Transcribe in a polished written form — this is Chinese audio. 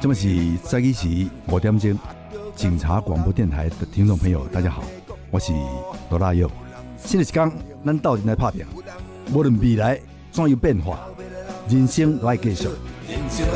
这么是早起时5点钟，警察广播电台的听众朋友，大家好，我是罗大佑。新的一天，咱斗阵来打拼，无论未来怎样变化，人生来继续。